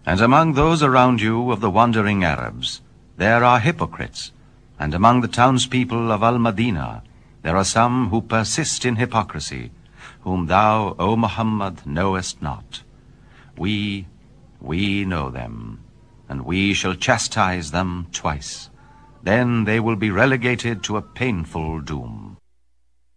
And among those around you of the wandering Arabs, there are hypocrites, and among the townspeople of Al-Madinah, there are some who persist in hypocrisy, whom thou, O Muhammad, knowest not. We know them, and we shall chastise them twice. Then they will be relegated to a painful doom.